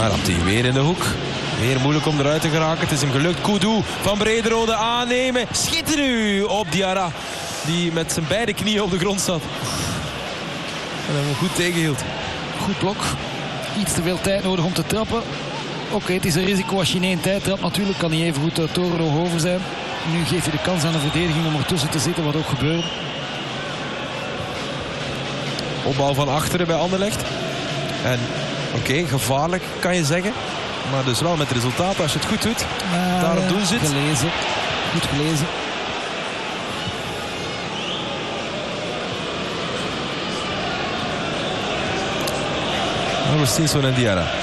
Maar rapt hij weer in de hoek. Weer moeilijk om eruit te geraken. Het is hem gelukt. Koudou van Brederode aannemen. Schieten nu op Diarra. Die met zijn beide knieën op de grond zat. En hem goed tegenhield. Goed blok. Iets te veel tijd nodig om te trappen. Oké, het is een risico als je in één tijd trapt. Natuurlijk kan hij even goed de toren nog over zijn. Nu geef je de kans aan de verdediging om ertussen te zitten, wat ook gebeurt. Opbouw van achteren bij Anderlecht. En oké, gevaarlijk kan je zeggen. Maar dus wel met resultaat als je het goed doet. Daarop doen ze het. Gelezen. Goed gelezen. Agustinson en Diarra.